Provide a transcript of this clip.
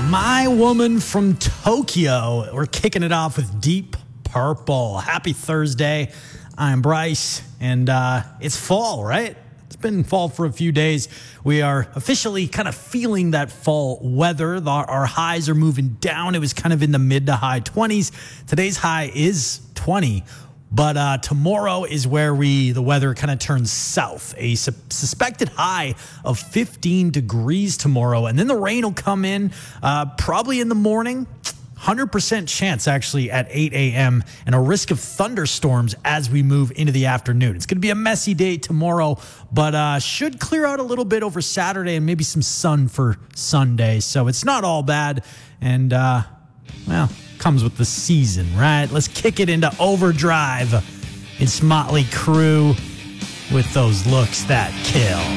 My Woman from Tokyo. We're kicking it off with Deep Purple. Happy Thursday. I'm Bryce, and it's fall, right? It's been fall for a few days. We are officially kind of feeling that fall weather. Our highs are moving down. It was kind of in the mid to high 20s. Today's high is 20. But tomorrow is where the weather kind of turns south. A suspected high of 15 degrees tomorrow. And then the rain will come in probably in the morning. 100% chance actually at 8 a.m. and a risk of thunderstorms as we move into the afternoon. It's going to be a messy day tomorrow, but should clear out a little bit over Saturday and maybe some sun for Sunday. So it's not all bad. And, well, comes with the season, right? Let's kick it into overdrive. It's Motley Crue with those looks that kill.